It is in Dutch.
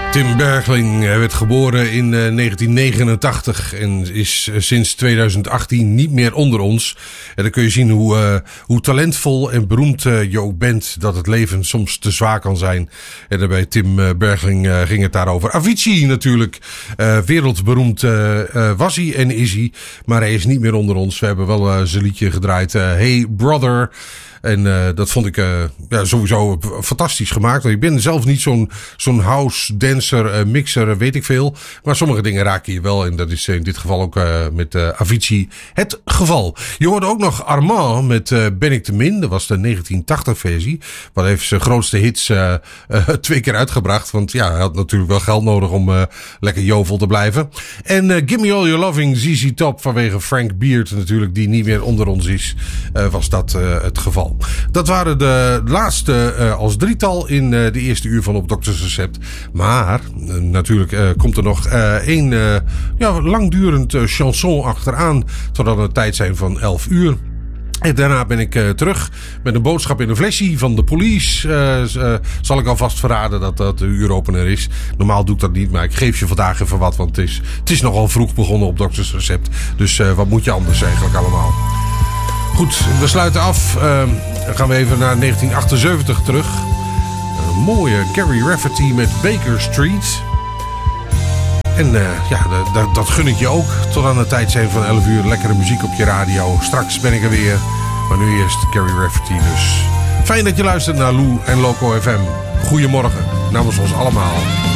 Tim Bergling werd geboren in 1989 en is sinds 2018 niet meer onder ons. En dan kun je zien hoe talentvol en beroemd je ook bent, dat het leven soms te zwaar kan zijn. En daarbij Tim Bergling ging het daarover. Avicii natuurlijk, wereldberoemd was hij en is hij, maar hij is niet meer onder ons. We hebben wel zijn liedje gedraaid, Hey Brother. En dat vond ik sowieso fantastisch gemaakt. Want ik ben zelf niet zo'n house dancer, mixer, weet ik veel. Maar sommige dingen raken je wel. En dat is in dit geval ook met Avicii het geval. Je hoorde ook nog Armand met Ben ik te min. Dat was de 1980 versie. Wat heeft zijn grootste hits 2 keer uitgebracht. Want ja, hij had natuurlijk wel geld nodig om lekker jovel te blijven. En Give Me All Your Loving, ZZ Top, vanwege Frank Beard natuurlijk, die niet meer onder ons is, was dat het geval. Dat waren de laatste als drietal in de eerste uur van Op Dokters Recept. Maar natuurlijk komt er nog één langdurend chanson achteraan, totdat het tijd zijn van 11 uur. En daarna ben ik terug met een boodschap in een flesje van de Police. Zal ik alvast verraden dat dat de uuropener is. Normaal doe ik dat niet, maar ik geef je vandaag even wat. Want het is nogal vroeg begonnen op Dokters Recept. Dus wat moet je anders eigenlijk allemaal? Goed, we sluiten af. Dan gaan we even naar 1978 terug. Een mooie Gary Rafferty met Baker Street. En dat gun ik je ook. Tot aan de tijd zijn van 11 uur. Lekkere muziek op je radio. Straks ben ik er weer. Maar nu eerst Gary Rafferty dus. Fijn dat je luistert naar Lou en Loco FM. Goedemorgen namens ons allemaal.